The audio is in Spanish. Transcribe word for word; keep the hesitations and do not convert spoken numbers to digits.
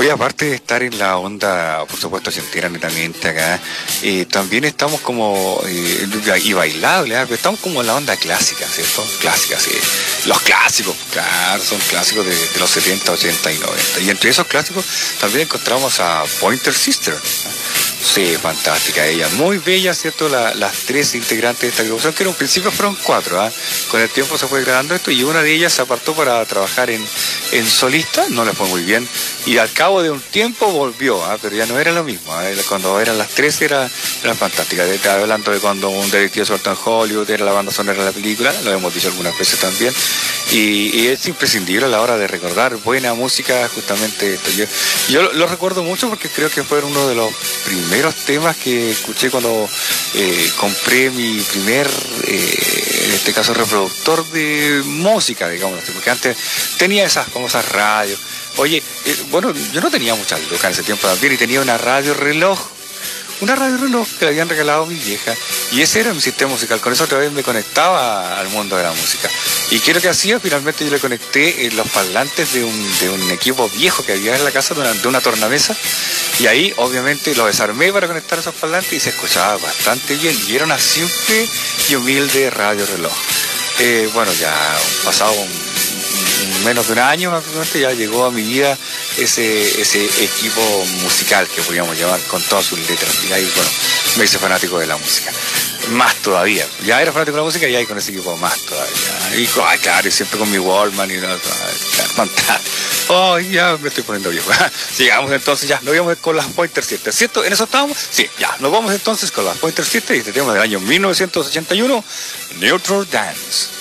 Oye, aparte de estar en la onda, por supuesto, ochentera netamente acá, eh, también estamos como, eh, y bailable, ¿eh? Pero estamos como en la onda clásica, ¿cierto? Clásica, sí. Los clásicos, claro, son clásicos de, de los setenta, ochenta y noventa. Y entre esos clásicos también encontramos a Pointer Sister. Sí, fantástica ella, muy bella, ¿cierto? La, las tres integrantes de esta agrupación, que en un principio fueron cuatro, ¿eh? Con el tiempo se fue grabando esto y una de ellas se apartó para trabajar en, en solista, no le fue muy bien, y al cabo de un tiempo volvió, ¿eh? Pero ya no era lo mismo, ¿eh? Cuando eran las tres era, era fantástica. Estaba hablando de cuando un detective suelto en Hollywood era la banda sonora de la película, lo hemos dicho algunas veces también, y, y es imprescindible a la hora de recordar buena música, justamente esto. Yo, yo lo, lo recuerdo mucho porque creo que fue uno de los primeros primeros temas que escuché cuando eh, compré mi primer, eh, en este caso, reproductor de música, digamos, porque antes tenía esas famosas radios. Oye, eh, bueno, yo no tenía muchas lucas en ese tiempo también y tenía una radio reloj, una radio reloj que le habían regalado a mi vieja y ese era mi sistema musical. Con eso otra vez me conectaba al mundo de la música. ¿Y qué es lo que hacía? Finalmente yo le conecté eh, los parlantes de un, de un equipo viejo que había en la casa, de una, de una tornavesa, y ahí obviamente lo desarmé para conectar esos parlantes y se escuchaba bastante bien. Y era una simple y humilde radio reloj. Eh, bueno, ya pasado un, un, menos de un año, prácticamente ya llegó a mi vida ese, ese equipo musical que podríamos llamar, con todas sus letras. Y ahí, bueno, me hice fanático de la música. Más todavía. Ya era fanático de la música y ahí con ese equipo más todavía. Y ay, claro, y siempre con mi Walkman y no, claro, fantástico. Oh, ya me estoy poniendo viejo. Sigamos entonces, ya, nos vamos con las Pointer Sisters, ¿cierto? ¿En eso estábamos? Sí, ya, nos vamos entonces con las Pointer Sisters y este tema del año mil novecientos ochenta y uno, Neutral Dance.